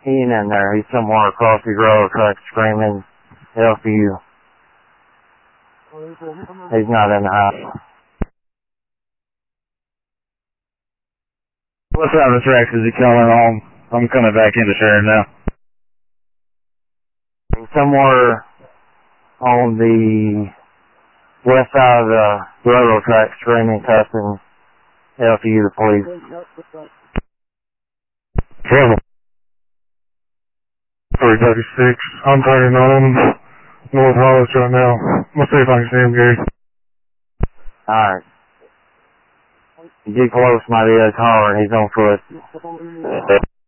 He ain't in there. He's somewhere across the railroad track screaming, "Help you." He's not in the house. What side of the tracks is he coming on? I'm coming back into Sharon now. He's somewhere on the west side of the railroad track screaming, cussing, "Help you," the police. Trouble. 336. I'm turning on North Hollis right now. I'm gonna see if I can see him, Gary. Alright. Get close, might be a car, and he's on foot.